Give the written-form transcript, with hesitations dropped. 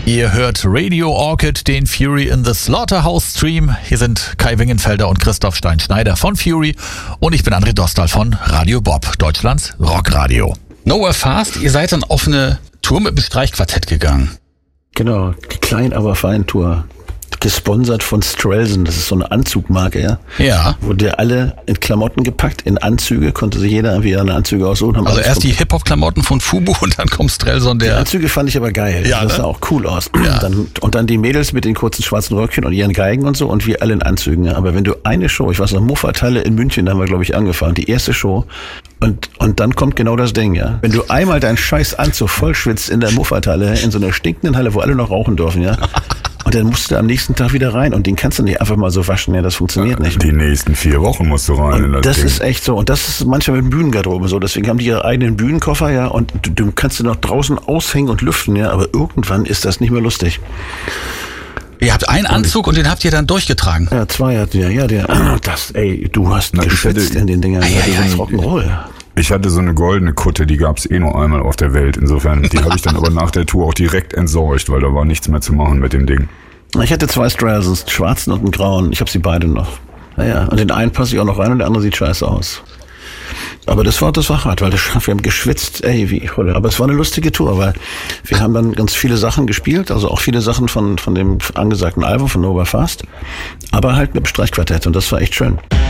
Ihr hört Radio Orchid, den Fury in the Slaughterhouse Stream. Hier sind Kai Wingenfelder und Christoph Stein-Schneider von Fury und ich bin André Dostal von Radio Bob, Deutschlands Rockradio. Nowhere Fast, ihr seid dann auf eine Tour mit dem Streichquartett gegangen. Genau, die Klein aber fein Tour. Gesponsert von Strelson, das ist so eine Anzugmarke, ja. Ja. Wurde alle in Klamotten gepackt, in Anzüge, konnte sich jeder irgendwie eine Anzüge aussuchen. Haben also erst die Hip-Hop-Klamotten von Fubu und dann kommt Strelson, der... Die Anzüge fand ich aber geil, ja, das sah auch cool aus. Ja. Und dann die Mädels mit den kurzen schwarzen Röckchen und ihren Geigen und so und wir alle in Anzügen. Ja. Aber wenn du eine Show, ich weiß noch, Muffathalle in München, da haben wir glaube ich angefangen, die erste Show und dann kommt genau das Ding, ja. Wenn du einmal deinen scheiß Anzug vollschwitzt in der Muffathalle, in so einer stinkenden Halle, wo alle noch rauchen dürfen, ja. Und dann musst du am nächsten Tag wieder rein und den kannst du nicht einfach mal so waschen, ja, das funktioniert nicht. Die nächsten 4 Wochen musst du rein. Und das ist echt so und das ist manchmal mit Bühnengarderobe so, deswegen haben die ihre eigenen Bühnenkoffer, ja, und du kannst du noch draußen aushängen und lüften, ja, aber irgendwann ist das nicht mehr lustig. Ihr habt einen Anzug und den habt ihr dann durchgetragen? Ja, 2 hatten wir, ja, du hast geschwitzt in den Dingern, das Rock'n'Roll. Ich hatte so eine goldene Kutte, die gab's nur einmal auf der Welt. Insofern, die habe ich dann aber nach der Tour auch direkt entsorgt, weil da war nichts mehr zu machen mit dem Ding. Ich hatte 2 Strelsons, einen schwarzen und einen grauen. Ich habe sie beide noch. Naja, und den einen passe ich auch noch rein und der andere sieht scheiße aus. Aber das war hart, weil wir haben geschwitzt, wie Holle. Aber es war eine lustige Tour, weil wir haben dann ganz viele Sachen gespielt, also auch viele Sachen von dem angesagten Album von Nowhere Fast, aber halt mit dem Streichquartett und das war echt schön.